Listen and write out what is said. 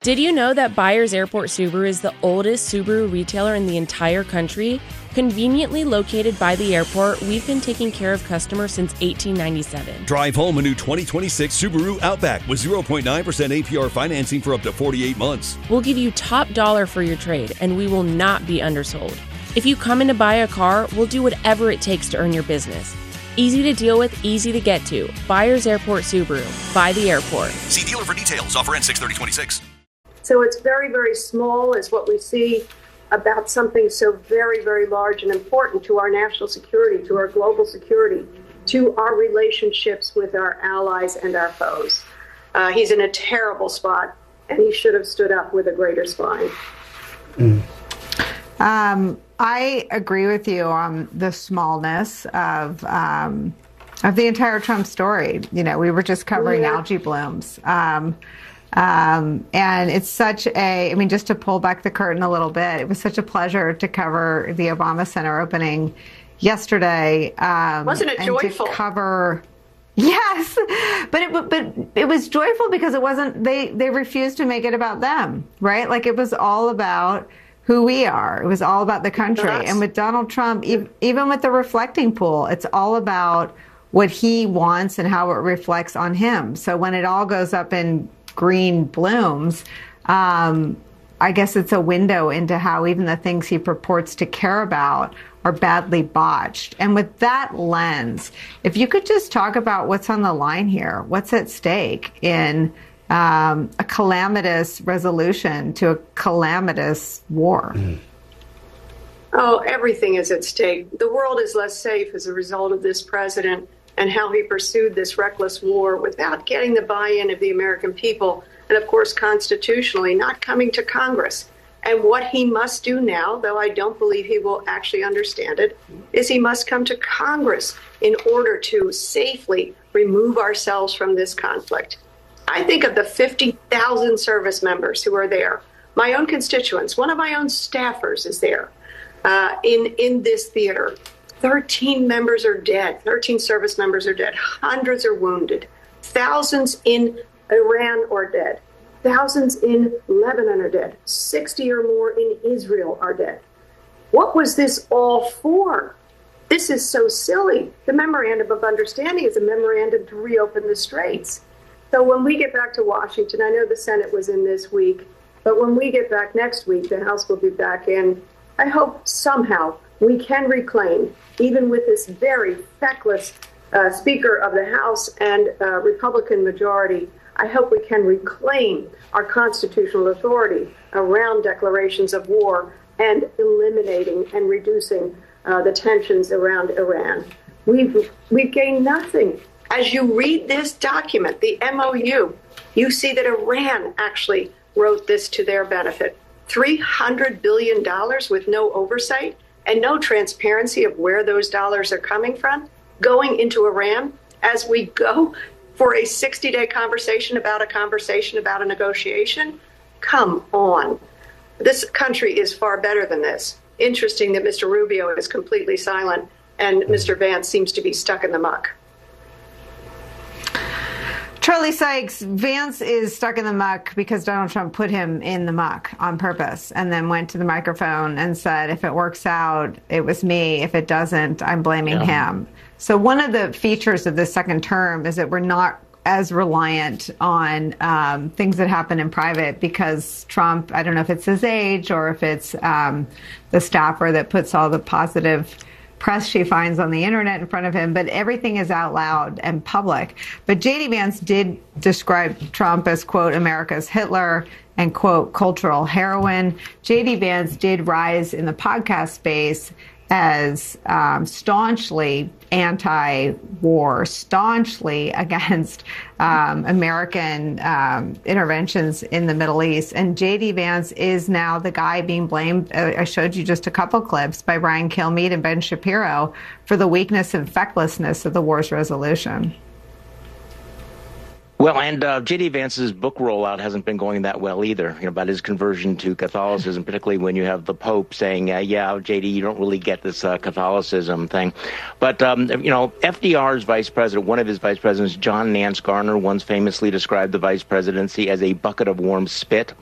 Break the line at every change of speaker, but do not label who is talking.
Did you know that Byers Airport Subaru is the oldest Subaru retailer in the entire country? Conveniently located by the airport, we've been taking care of customers since 1897.
Drive home a new 2026 Subaru Outback with 0.9% APR financing for up to 48 months.
We'll give you top dollar for your trade, and we will not be undersold. If you come in to buy a car, we'll do whatever it takes to earn your business. Easy to deal with, easy to get to. Byers Airport Subaru. By the airport.
See dealer for details. Offer ends 6/30/26.
So it's very, very small is what we see about something so very, very large and important to our national security, to our global security, to our relationships with our allies and our foes. He's in a terrible spot, and he should have stood up with a greater spine.
I agree with you on the smallness of the entire Trump story. You know, we were just covering algae blooms. And it's such I mean, just to pull back the curtain a little bit, it was such a pleasure to cover the Obama Center opening yesterday.
Wasn't it joyful?
To cover, yes, but it was joyful because it wasn't. They refused to make it about them, right? Like it was all about who we are. It was all about the country. And with Donald Trump, even with the reflecting pool, it's all about what he wants and how it reflects on him. So when it all goes up in green blooms, I guess it's a window into how even the things he purports to care about are badly botched. And with that lens, if you could just talk about what's on the line here, what's at stake in a calamitous resolution to a calamitous war.
Oh, everything is at stake. The world is less safe as a result of this president and how he pursued this reckless war without getting the buy-in of the American people, and of course, constitutionally, not coming to Congress. And what he must do now, though I don't believe he will actually understand it, is he must come to Congress in order to safely remove ourselves from this conflict. I think of the 50,000 service members who are there. My own constituents, one of my own staffers is there in this theater. 13 members are dead. 13 service members are dead. Hundreds are wounded. Thousands in Iran are dead. Thousands in Lebanon are dead. 60 or more in Israel are dead. What was this all for? This is so silly. The Memorandum of Understanding is a memorandum to reopen the straits. So when we get back to Washington, I know the Senate was in this week, but when we get back next week, the House will be back in. I hope somehow we can reclaim, even with this very feckless Speaker of the House and Republican majority, I hope we can reclaim our constitutional authority around declarations of war and eliminating and reducing the tensions around Iran. We've gained nothing. As you read this document, the MOU, you see that Iran actually wrote this to their benefit. $300 billion with no oversight and no transparency of where those dollars are coming from, going into Iran as we go for a 60-day conversation about a negotiation. Come on. This country is far better than this. Interesting that Mr. Rubio is completely silent and Mr. Vance seems to be stuck in the muck.
Charlie Sykes, Vance is stuck in the muck because Donald Trump put him in the muck on purpose and then went to the microphone and said, if it works out, it was me. If it doesn't, I'm blaming him. So one of the features of this second term is that we're not as reliant on things that happen in private because Trump, I don't know if it's his age or if it's the staffer that puts all the positive press she finds on the internet in front of him, but everything is out loud and public. But J.D. Vance did describe Trump as, quote, America's Hitler and, quote, cultural heroin. J.D. Vance did rise in the podcast space as staunchly anti-war, staunchly against American interventions in the Middle East. And J.D. Vance is now the guy being blamed, I showed you just a couple clips, by Brian Kilmeade and Ben Shapiro for the weakness and fecklessness of the war's resolution.
Well, and J.D. Vance's book rollout hasn't been going that well either, about his conversion to Catholicism, particularly when you have the Pope saying, yeah, J.D., you don't really get this Catholicism thing. But, FDR's vice president, one of his vice presidents, John Nance Garner, once famously described the vice presidency as a bucket of warm spit.